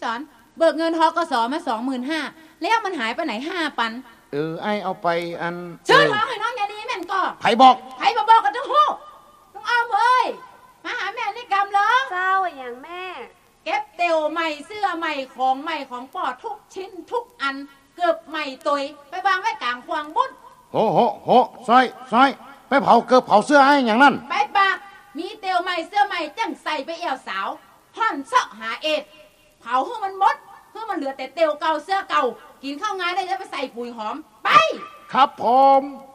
อนเบิกเงินทกสมา25,000แล้วมันหายไปไหน5 ปันไอ้เอาไปอันชื่อท้องให้น้องอย่านี้แม่นก็ไผบอกกันทั้งหูต้องเอาเอ้ยมาหาแม่นี่กำเหรอเจ้าอย่างแม่เก็บเตียวใหม่เสื้อใหม่ของใหม่ของปอดทุกชิ้นทุกอันเกือบใหม่ตุยไปวางไว้กลางควางบุญโหซอยไปเผาเกือบเผาเสื้อไอ้อย่างนั้นไปปากมีเตียวใหม่เสื้อใหม่จังใส่ไปเอวสาวห่อนเสาะหาเอ็ดเผาให้มันหมดเพื่อมันเหลือแต่เตียวเก่าเสื้อเก่ากินข้าวงานได้จะไปใส่ปุ๋ยหอมไปครับผม